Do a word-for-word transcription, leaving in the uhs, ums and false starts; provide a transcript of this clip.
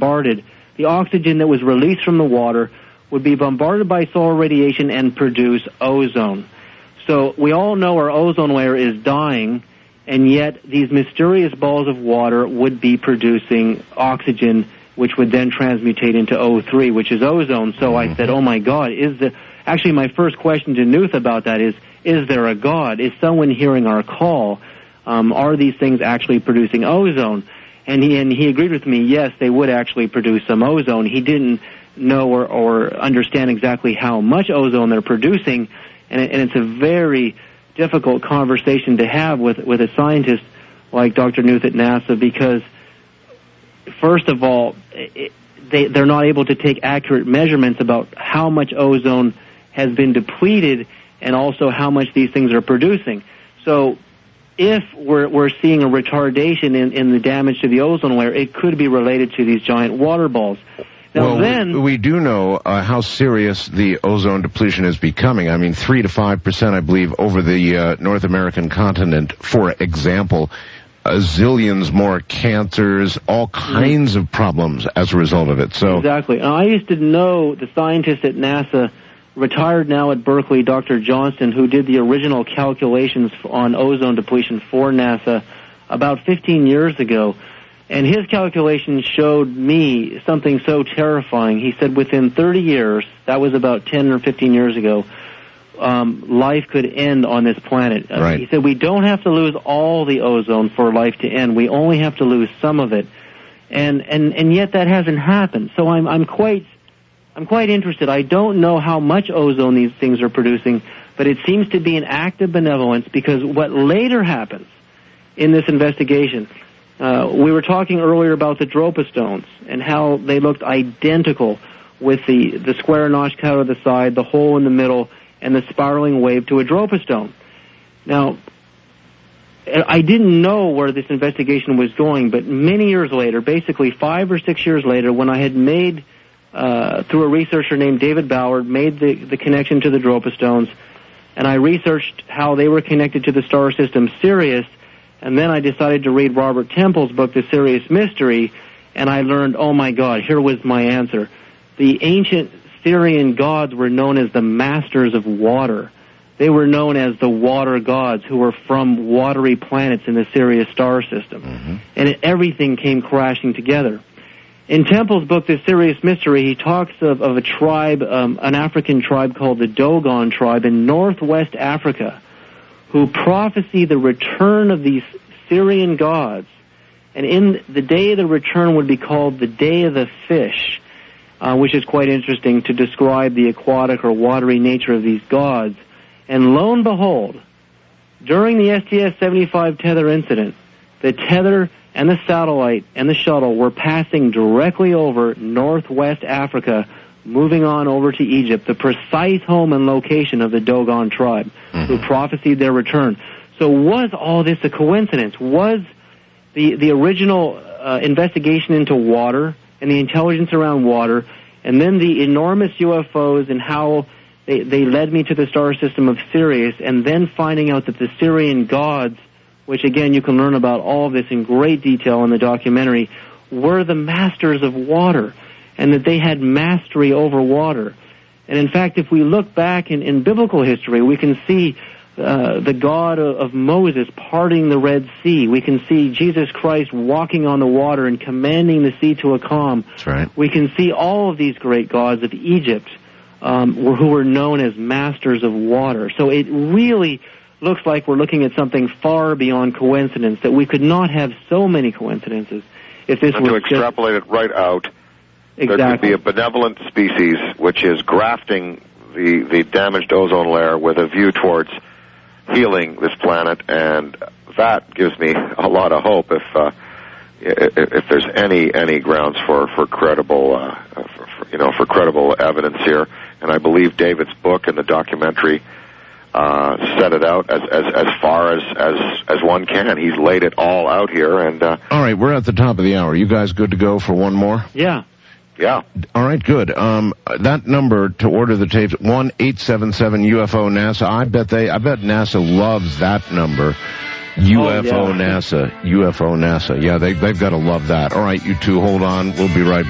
bombarded, the oxygen that was released from the water would be bombarded by solar radiation and produce ozone. So we all know our ozone layer is dying, and yet these mysterious balls of water would be producing oxygen, which would then transmutate into O three, which is ozone. So I said, oh my God, is the... Actually, my first question to Knuth about that is, is there a God? Is someone hearing our call? Um, are these things actually producing ozone? And he, and he agreed with me, yes, they would actually produce some ozone. He didn't know or, or understand exactly how much ozone they're producing, and, it, and it's a very difficult conversation to have with, with a scientist like Doctor Knuth at NASA, because, first of all, it, they, they're not able to take accurate measurements about how much ozone has been depleted and also how much these things are producing. So if we're, we're seeing a retardation in, in the damage to the ozone layer, it could be related to these giant water balls. Now well, then, we do know uh, how serious the ozone depletion is becoming. I mean, three to five percent, I believe, over the uh, North American continent, for example. Uh, zillions more cancers, all kinds of problems as a result of it. So exactly. And I used to know the scientist at NASA, retired now at Berkeley, Doctor Johnston, who did the original calculations on ozone depletion for NASA about fifteen years ago. And his calculations showed me something so terrifying. He said within thirty years, that was about ten or fifteen years ago, um, life could end on this planet. Uh, right. He said we don't have to lose all the ozone for life to end. We only have to lose some of it. And and, and yet that hasn't happened. So I'm I'm quite I'm quite interested. I don't know how much ozone these things are producing, but it seems to be an act of benevolence, because what later happens in this investigation, Uh, we were talking earlier about the Dropa stones and how they looked identical with the, the square notched out of the side, the hole in the middle, and the spiraling wave to a Dropa stone. Now, I didn't know where this investigation was going, but many years later, basically five or six years later, when I had made, uh, through a researcher named David Ballard, made the, the connection to the Dropa stones, and I researched how they were connected to the star system Sirius. And then I decided to read Robert Temple's book, The Sirius Mystery, and I learned, oh my God, here was my answer. The ancient Syrian gods were known as the masters of water. They were known as the water gods, who were from watery planets in the Sirius star system. Mm-hmm. And it, everything came crashing together. In Temple's book, The Sirius Mystery, he talks of, of a tribe, um, an African tribe called the Dogon tribe in northwest Africa, who prophesy the return of these Syrian gods. And in the day of the return would be called the Day of the Fish, uh, which is quite interesting to describe the aquatic or watery nature of these gods. And lo and behold, during the S T S seventy-five tether incident, the tether and the satellite and the shuttle were passing directly over northwest Africa, moving on over to Egypt, the precise home and location of the Dogon tribe, mm-hmm. who prophesied their return. So was all this a coincidence? Was the, the original uh, investigation into water and the intelligence around water, and then the enormous U F Os and how they, they led me to the star system of Sirius, and then finding out that the Syrian gods, which again you can learn about all of this in great detail in the documentary, were the masters of water, and that they had mastery over water. And in fact, if we look back in, in biblical history, we can see uh, the God of, of Moses parting the Red Sea. We can see Jesus Christ walking on the water and commanding the sea to a calm. That's right. We can see all of these great gods of Egypt um, who were known as masters of water. So it really looks like we're looking at something far beyond coincidence, that we could not have so many coincidences if this and was to extrapolate just... it right out. Exactly. There could be a benevolent species which is grafting the, the damaged ozone layer with a view towards healing this planet, and that gives me a lot of hope if uh, if, if there's any any grounds for for credible uh, for, for, you know for credible evidence here. And I believe David's book and the documentary uh, set it out as, as as far as as as one can. He's laid it all out here. And uh, all right, we're at the top of the hour. You guys good to go for one more? Yeah. Yeah. All right, good. Um, that number to order the tapes, one eight seven seven U F O NASA. I bet they, I bet NASA loves that number. U F O oh, yeah. NASA, U F O NASA. Yeah, they, they've got to love that. All right, you two, hold on. We'll be right back.